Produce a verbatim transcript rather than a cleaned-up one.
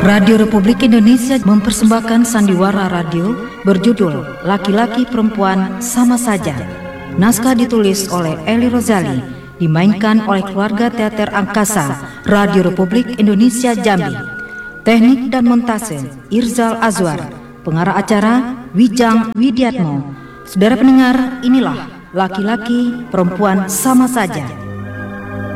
Radio Republik Indonesia mempersembahkan sandiwara radio berjudul Laki-laki Perempuan Sama Saja. Naskah ditulis oleh Eli Rozali, dimainkan oleh keluarga teater angkasa Radio Republik Indonesia Jambi. Teknik dan montase Irzal Azwar. Pengarah acara Wijang Widiatmo. Saudara pendengar, inilah Laki-laki Perempuan Sama Saja.